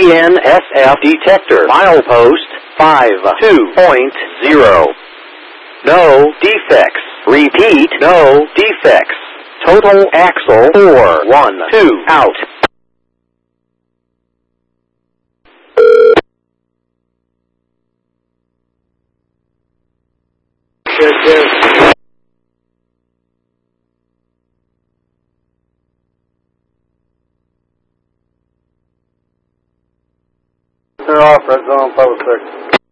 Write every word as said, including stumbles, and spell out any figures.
N S F detector. Milepost five two point zero. No defects. Repeat, no defects. Total axle four one two out. Good, good. Turn off, red zone, public six.